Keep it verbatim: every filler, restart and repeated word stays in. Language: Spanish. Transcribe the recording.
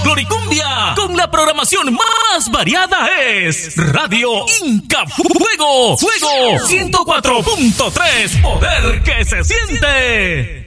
Folcloricumbia, con la programación más variada es Radio Inca Fuego, Fuego ciento cuatro punto tres, poder que se siente.